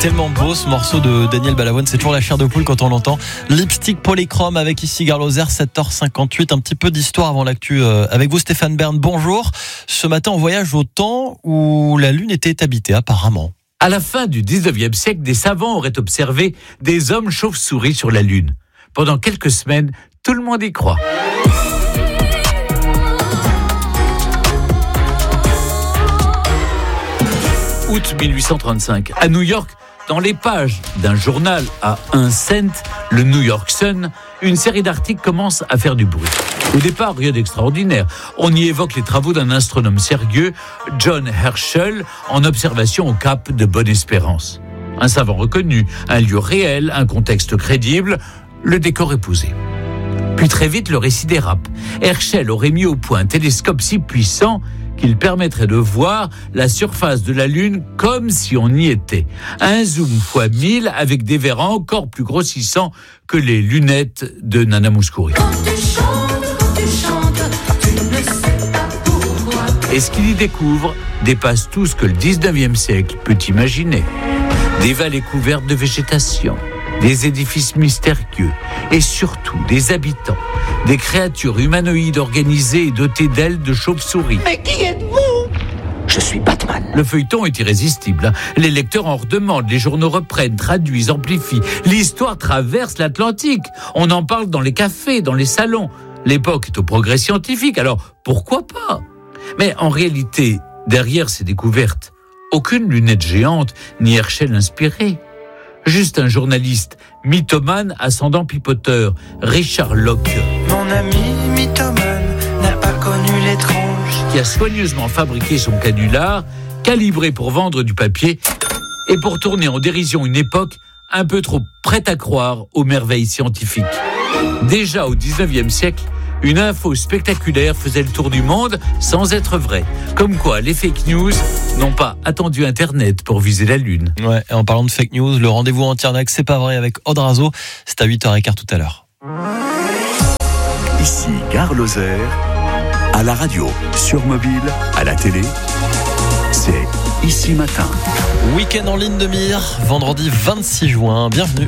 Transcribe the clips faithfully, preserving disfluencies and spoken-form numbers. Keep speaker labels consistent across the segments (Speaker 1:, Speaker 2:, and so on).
Speaker 1: Tellement beau ce morceau de Daniel Balavoine, c'est toujours la chair de poule quand on l'entend. Lipstick Polychrome avec ici Gare Lozère, sept heures cinquante-huit. Un petit peu d'histoire avant l'actu euh, avec vous Stéphane Bern, bonjour. Ce matin on voyage au temps où la Lune était habitée apparemment.
Speaker 2: À la fin du dix-neuvième siècle, des savants auraient observé des hommes chauves-souris sur la Lune. Pendant quelques semaines, tout le monde y croit. Août mille huit cent trente-cinq, à New York, dans les pages d'un journal à un cent, le New York Sun, une série d'articles commence à faire du bruit. Au départ, rien d'extraordinaire. On y évoque les travaux d'un astronome sérieux, John Herschel, en observation au cap de Bonne-Espérance. Un savant reconnu, un lieu réel, un contexte crédible, le décor est posé. Puis très vite, le récit dérape. Herschel aurait mis au point un télescope si puissant qu'il permettrait de voir la surface de la Lune comme si on y était. Un zoom fois mille avec des verres encore plus grossissants que les lunettes de Nana Mouskouri. Et ce qu'il y découvre dépasse tout ce que le dix-neuvième siècle peut imaginer. Des vallées couvertes de végétation, des édifices mystérieux et surtout des habitants, des créatures humanoïdes organisées et dotées d'ailes de chauve-souris.
Speaker 3: Mais qui êtes-vous ? Je suis Batman.
Speaker 2: Le feuilleton est irrésistible. Les lecteurs en redemandent, les journaux reprennent, traduisent, amplifient. L'histoire traverse l'Atlantique. On en parle dans les cafés, dans les salons. L'époque est au progrès scientifique, alors pourquoi pas ? Mais en réalité, derrière ces découvertes, aucune lunette géante ni Herschel inspiré. Juste un journaliste mythomane ascendant pipoteur, Richard Locke.
Speaker 4: Mon ami mythomane n'a pas connu l'étrange.
Speaker 2: Qui a soigneusement fabriqué son canular, calibré pour vendre du papier et pour tourner en dérision une époque un peu trop prête à croire aux merveilles scientifiques. Déjà au dix-neuvième siècle, une info spectaculaire faisait le tour du monde sans être vraie. Comme quoi, les fake news n'ont pas attendu Internet pour viser la Lune.
Speaker 1: Ouais, et en parlant de fake news, le rendez-vous entier en c'est pas vrai avec Aude Razo, c'est à huit heures quinze tout à l'heure.
Speaker 5: Ici, Gare Lozère, à la radio, sur mobile, à la télé, c'est Ici Matin.
Speaker 1: Week-end en ligne de mire, vendredi vingt-six juin, bienvenue.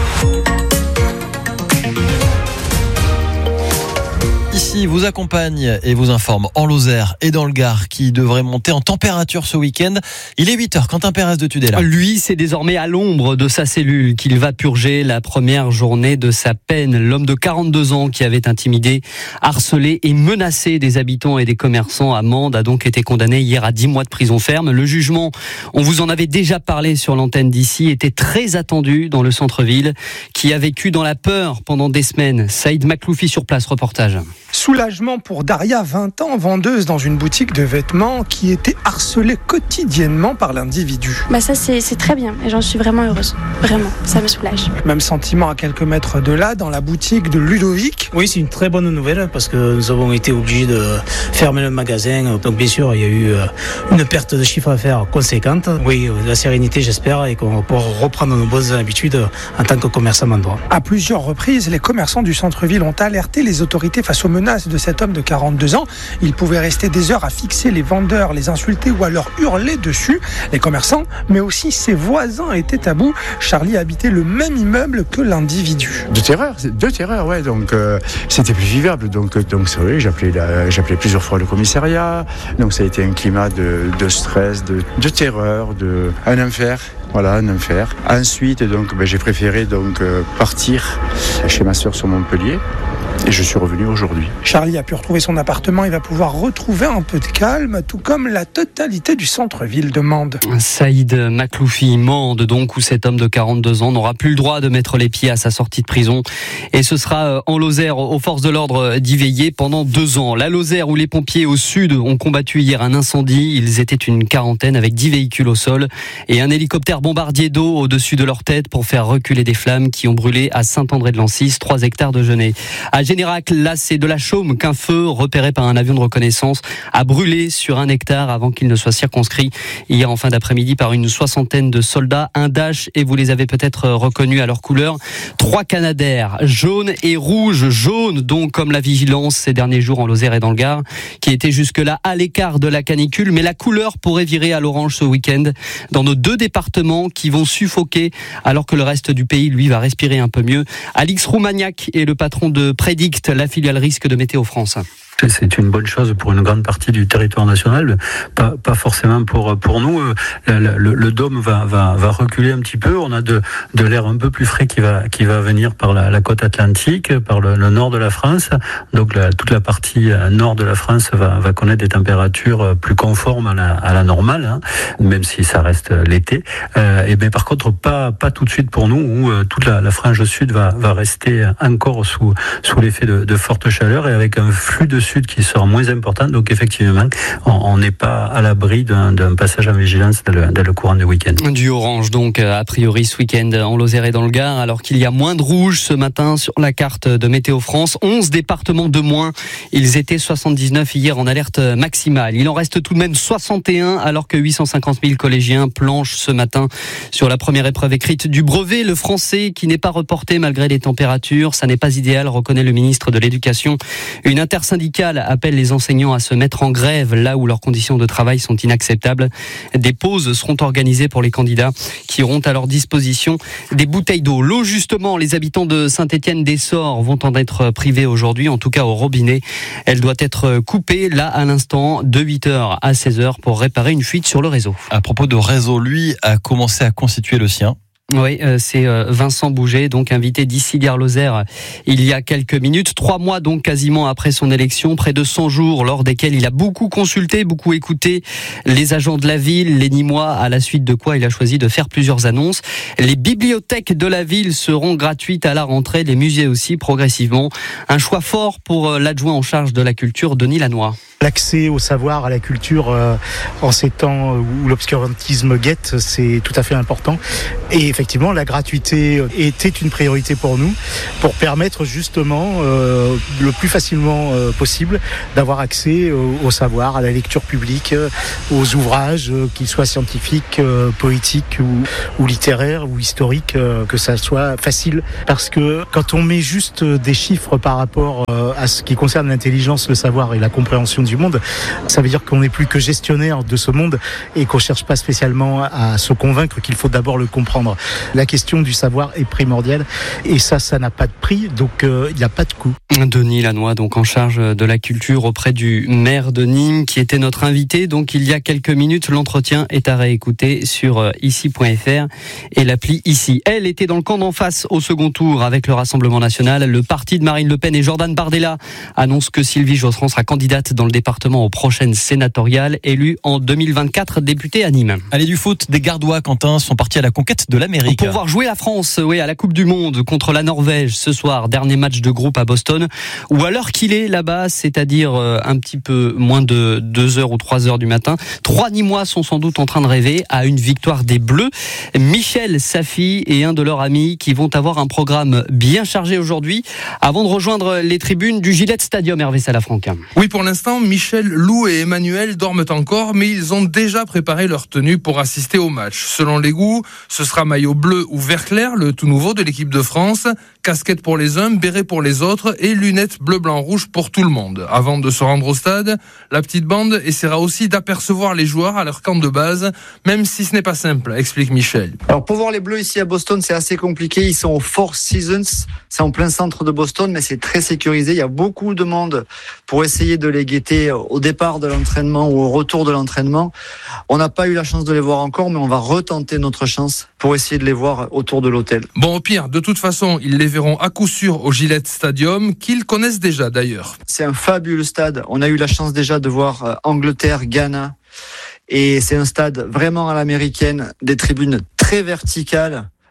Speaker 1: Ici vous accompagne et vous informe en Lozère et dans le Gard qui devrait monter en température ce week-end. Il est huit heures, Quentin Pérez de Tudela.
Speaker 6: Lui, c'est désormais à l'ombre de sa cellule qu'il va purger la première journée de sa peine. L'homme de quarante-deux ans qui avait intimidé, harcelé et menacé des habitants et des commerçants à Mende a donc été condamné hier à dix mois de prison ferme. Le jugement, on vous en avait déjà parlé sur l'antenne d'ici, était très attendu dans le centre-ville qui a vécu dans la peur pendant des semaines. Saïd Makloufi sur place, reportage.
Speaker 7: Soulagement pour Daria, vingt ans, vendeuse dans une boutique de vêtements qui était harcelée quotidiennement par l'individu.
Speaker 8: Bah ça c'est, c'est très bien et j'en suis vraiment heureuse. Vraiment, ça me soulage.
Speaker 7: Même sentiment à quelques mètres de là, dans la boutique de Ludovic.
Speaker 9: Oui, c'est une très bonne nouvelle parce que nous avons été obligés de fermer le magasin. Donc bien sûr, il y a eu une perte de chiffre d'affaires conséquente. Oui, la sérénité j'espère et qu'on va pouvoir reprendre nos bonnes habitudes en tant que commerçant mandois.
Speaker 7: À plusieurs reprises, les commerçants du centre-ville ont alerté les autorités face aux menaces de cet homme de quarante-deux ans. Il pouvait rester des heures à fixer les vendeurs, les insulter ou à leur hurler dessus. Les commerçants, mais aussi ses voisins étaient à bout. Charlie habitait le même immeuble que l'individu.
Speaker 10: De terreur, de terreur, ouais. Donc euh, c'était plus vivable. Donc donc c'est vrai, j'appelais la, j'appelais plusieurs fois le commissariat. Donc ça a été un climat de, de stress, de, de terreur, de un enfer. Voilà, un enfer. Ensuite, donc, ben, j'ai préféré donc euh, partir chez ma sœur sur Montpellier. Et je suis revenu aujourd'hui.
Speaker 7: Charlie a pu retrouver son appartement. Il va pouvoir retrouver un peu de calme, tout comme la totalité du centre-ville de Mende.
Speaker 6: Saïd Makloufi, Mende, donc, où cet homme de quarante-deux ans n'aura plus le droit de mettre les pieds à sa sortie de prison. Et ce sera en Lozère, aux forces de l'ordre, d'y veiller pendant deux ans. La Lozère, où les pompiers au sud ont combattu hier un incendie. Ils étaient une quarantaine avec dix véhicules au sol et un hélicoptère bombardier d'eau au-dessus de leur tête pour faire reculer des flammes qui ont brûlé à Saint-André-de-Lancis, trois hectares de genêts. À Générac, là c'est de la chaume qu'un feu repéré par un avion de reconnaissance a brûlé sur un hectare avant qu'il ne soit circonscrit hier en fin d'après-midi par une soixantaine de soldats. Un Dash, et vous les avez peut-être reconnus à leur couleur, trois Canadair, jaune et rouge. Jaune donc comme la vigilance ces derniers jours en Lozère et dans le Gard, qui était jusque-là à l'écart de la canicule, mais la couleur pourrait virer à l'orange ce week-end dans nos deux départements qui vont suffoquer alors que le reste du pays, lui, va respirer un peu mieux. Alix Roumaniac est le patron de Prédict, la filiale risque de Météo France.
Speaker 11: C'est une bonne chose pour une grande partie du territoire national, pas, pas forcément pour pour nous. Le, le, le dôme va, va va reculer un petit peu. On a de de l'air un peu plus frais qui va qui va venir par la, la côte atlantique, par le, le nord de la France. Donc la, toute la partie nord de la France va va connaître des températures plus conformes à la à la normale, hein, même si ça reste l'été. Euh, et mais par contre pas pas tout de suite pour nous, où euh, toute la, la frange sud va va rester encore sous sous l'effet de, de forte chaleur et avec un flux de sud qui sera moins important, donc effectivement on n'est pas à l'abri d'un, d'un passage en vigilance dans le, dans le courant du week-end.
Speaker 6: Du orange donc a priori ce week-end en Lozère et dans le Gard, alors qu'il y a moins de rouge ce matin sur la carte de Météo France. onze départements de moins, ils étaient soixante-dix-neuf hier en alerte maximale. Il en reste tout de même soixante et un alors que huit cent cinquante mille collégiens planchent ce matin sur la première épreuve écrite du brevet, le français, qui n'est pas reporté malgré les températures. Ça n'est pas idéal, reconnaît le ministre de l'Éducation. Une intersyndicale appelle les enseignants à se mettre en grève là où leurs conditions de travail sont inacceptables. Des pauses seront organisées pour les candidats qui auront à leur disposition des bouteilles d'eau. L'eau, justement, les habitants de Saint-Étienne-des-Sorts vont en être privés aujourd'hui, en tout cas au robinet. Elle doit être coupée là à l'instant de huit heures à seize heures pour réparer une fuite sur le réseau.
Speaker 1: À propos de réseau, lui a commencé à constituer le sien.
Speaker 6: Oui, c'est Vincent Bouget, donc invité d'Issy-Gare-Lozère il y a quelques minutes. Trois mois donc quasiment après son élection, près de cent jours lors desquels il a beaucoup consulté, beaucoup écouté les agents de la ville, les Nîmois, à la suite de quoi il a choisi de faire plusieurs annonces. Les bibliothèques de la ville seront gratuites à la rentrée, les musées aussi progressivement. Un choix fort pour l'adjoint en charge de la culture, Denis Lannoy.
Speaker 12: L'accès au savoir, à la culture, euh, en ces temps où l'obscurantisme guette, c'est tout à fait important. Et effectivement, la gratuité était une priorité pour nous, pour permettre justement, euh, le plus facilement euh, possible, d'avoir accès au, au savoir, à la lecture publique, euh, aux ouvrages, euh, qu'ils soient scientifiques, euh, poétiques ou, ou littéraires ou historiques, euh, que ça soit facile. Parce que quand on met juste des chiffres par rapport euh, à ce qui concerne l'intelligence, le savoir et la compréhension du monde, ça veut dire qu'on n'est plus que gestionnaire de ce monde et qu'on cherche pas spécialement à se convaincre qu'il faut d'abord le comprendre. La question du savoir est primordiale et ça, ça n'a pas de prix, donc euh, il n'y a pas de coût.
Speaker 6: Denis Lannoy, donc en charge de la culture auprès du maire de Nîmes, qui était notre invité. Donc il y a quelques minutes, l'entretien est à réécouter sur ici point f r et l'appli Ici. Elle était dans le camp d'en face au second tour avec le Rassemblement National. Le parti de Marine Le Pen et Jordan Bardella annonce que Sylvie Josserand sera candidate dans le département aux prochaines sénatoriales, élue en deux mille vingt-quatre, députée à Nîmes.
Speaker 1: Allez, du foot, des Gardois, Quentin, sont partis à la conquête de l'Amérique.
Speaker 6: Pour voir jouer la France, oui, à la Coupe du Monde contre la Norvège ce soir, dernier match de groupe à Boston, ou à l'heure qu'il est là-bas, c'est-à-dire un petit peu moins de deux heures ou trois heures du matin. Trois Nîmois sont sans doute en train de rêver à une victoire des Bleus. Michel, sa fille et un de leurs amis qui vont avoir un programme bien chargé aujourd'hui avant de rejoindre les tribunes du Gillette Stadium, Hervé Salafranca.
Speaker 13: Oui, pour l'instant, Michel, Lou et Emmanuel dorment encore, mais ils ont déjà préparé leur tenue pour assister au match. Selon les goûts, ce sera maillot bleu ou vert clair, le tout nouveau de l'équipe de France, casquette pour les uns, béret pour les autres et lunettes bleu-blanc-rouge pour tout le monde. Avant de se rendre au stade, la petite bande essaiera aussi d'apercevoir les joueurs à leur camp de base, même si ce n'est pas simple, explique Michel.
Speaker 14: Alors pour voir les Bleus ici à Boston, c'est assez compliqué. Ils sont au Four Seasons, c'est en plein centre de Boston, mais c'est très sécurisé. Il y a beaucoup de monde pour essayer de les guetter au départ de l'entraînement ou au retour de l'entraînement. On n'a pas eu la chance de les voir encore, mais on va retenter notre chance pour essayer de les voir autour de l'hôtel.
Speaker 13: Bon, au pire, de toute façon, ils les verront à coup sûr au Gillette Stadium, qu'ils connaissent déjà d'ailleurs.
Speaker 14: C'est un fabuleux stade. On a eu la chance déjà de voir Angleterre, Ghana. Et c'est un stade vraiment à l'américaine, des tribunes très verticales,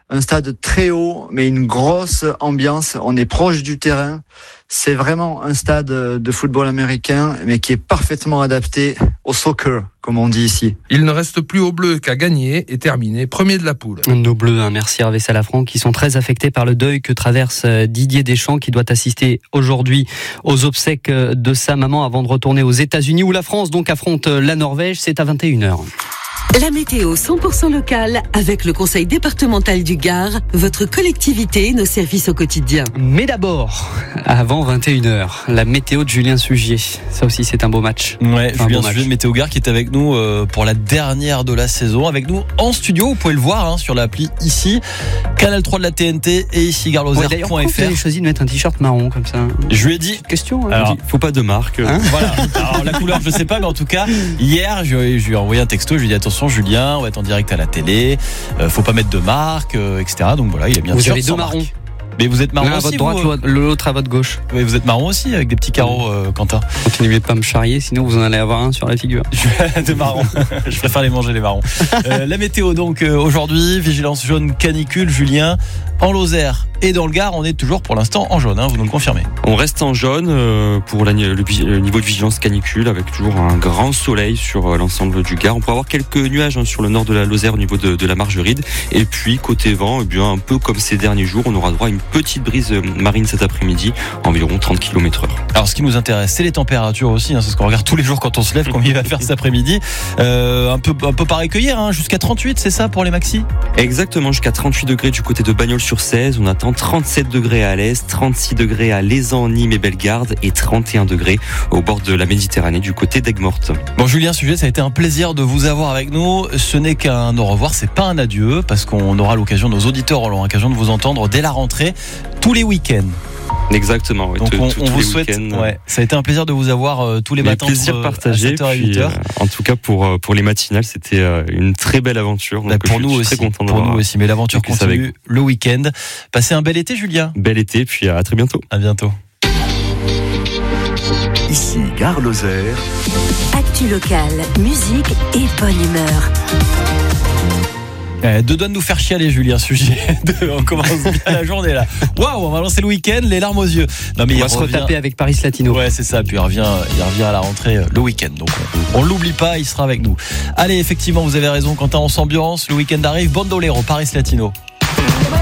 Speaker 14: un stade très haut, mais une grosse ambiance. On est proche du terrain. C'est vraiment un stade de football américain, mais qui est parfaitement adapté au soccer, comme on dit ici.
Speaker 13: Il ne reste plus aux Bleus qu'à gagner et terminer premier de la poule.
Speaker 6: Nos Bleus, hein, merci Hervé Salafranc, qui sont très affectés par le deuil que traverse Didier Deschamps, qui doit assister aujourd'hui aux obsèques de sa maman avant de retourner aux États-Unis, où la France donc affronte la Norvège. C'est à vingt et une heures.
Speaker 15: La météo cent pour cent locale avec le conseil départemental du Gard, votre collectivité, nos services au quotidien.
Speaker 6: Mais d'abord, avant vingt et une heures, la météo de Julien Sugier. Ça aussi, c'est un beau match.
Speaker 1: Ouais,
Speaker 6: un
Speaker 1: Julien
Speaker 6: beau
Speaker 1: Sugier de Météo Gard qui est avec nous euh, pour la dernière de la saison. Avec nous en studio, vous pouvez le voir hein, sur l'appli ici, Canal trois de la T N T et ici garloser point F R.
Speaker 6: Ouais, vous avez choisi de mettre un t-shirt marron comme ça.
Speaker 1: Je lui ai dit.
Speaker 6: Question. Hein.
Speaker 1: Alors,
Speaker 16: faut pas de marque.
Speaker 6: Hein
Speaker 1: voilà. Alors la couleur, je sais pas, mais en tout cas, hier, je, je lui ai envoyé un texto. Je lui ai dit attention, Julien, on va être en direct à la télé. Euh, faut pas mettre de marque, euh, et cetera. Donc voilà, il a bien.
Speaker 6: Vous avez deux marrons.
Speaker 1: Mais vous êtes marron
Speaker 6: L'un à
Speaker 1: aussi,
Speaker 6: votre droite,
Speaker 1: vous,
Speaker 6: l'autre à votre gauche.
Speaker 1: Oui, vous êtes marron aussi avec des petits carreaux, euh, Quentin.
Speaker 6: Continuez de pas me charrier, sinon vous en allez avoir un sur la figure.
Speaker 1: De marron. Je préfère les manger les marrons. Euh, la météo donc euh, aujourd'hui, vigilance jaune canicule, Julien. En Lozère et dans le Gard, on est toujours pour l'instant en jaune, hein, vous nous le confirmez.
Speaker 16: On reste en jaune euh, pour la, le, le niveau de vigilance canicule avec toujours un grand soleil sur euh, l'ensemble du Gard. On peut avoir quelques nuages hein, sur le nord de la Lozère au niveau de, de la Margeride. Et puis côté vent, eh bien, un peu comme ces derniers jours, on aura droit à une petite brise marine cet après-midi, environ trente kilomètres heure.
Speaker 1: Alors ce qui nous intéresse, c'est les températures aussi, hein, c'est ce qu'on regarde tous les jours quand on se lève, combien il va faire cet après-midi. Euh, un peu, un peu pareil que hier, hein, jusqu'à trente-huit, c'est ça pour les maxis ?
Speaker 16: Exactement, jusqu'à trente-huit degrés du côté de Bagnols-sur-Cèze. On attend trente-sept degrés à l'est, trente-six degrés à Lézan, Nîmes et Bellegarde et trente et un degrés au bord de la Méditerranée du côté d'Aigues-Mortes.
Speaker 1: Bon Julien Sugier, ça a été un plaisir de vous avoir avec nous. Ce n'est qu'un au revoir, c'est pas un adieu, parce qu'on aura l'occasion, nos auditeurs auront l'occasion de vous entendre dès la rentrée, tous les week-ends.
Speaker 16: Exactement, oui.
Speaker 1: Donc
Speaker 16: tout,
Speaker 1: on,
Speaker 16: tout,
Speaker 1: on vous souhaite, ouais, ça a été un plaisir de vous avoir euh, tous les, les matins
Speaker 16: plaisir
Speaker 1: entre,
Speaker 16: partagé,
Speaker 1: à sept heures et huit heures.
Speaker 16: Puis, euh, en tout cas pour pour les matinales, c'était euh, une très belle aventure. Donc
Speaker 1: bah, pour
Speaker 16: je
Speaker 1: nous
Speaker 16: suis
Speaker 1: aussi,
Speaker 16: très content
Speaker 1: pour nous aussi. Mais l'aventure continue le week-end. Passez un bel été, Julien.
Speaker 16: Bel été, puis à très bientôt.
Speaker 1: À bientôt.
Speaker 5: Ici Gare Lozère.
Speaker 15: Actu locale, musique et bonne humeur.
Speaker 1: Eh, deux doigts de nous faire chialer, Julien Sugier. On commence bien la journée là. Waouh, on va lancer le week-end, les larmes aux yeux.
Speaker 6: Non, mais on il va se revient... retaper avec Paris Latino.
Speaker 1: Ouais, c'est ça. Puis il revient, il revient à la rentrée le week-end. Donc on, on l'oublie pas, il sera avec nous. Allez, effectivement, vous avez raison, Quentin, on s'ambiance. Le week-end arrive. Bandolero, Paris Latino.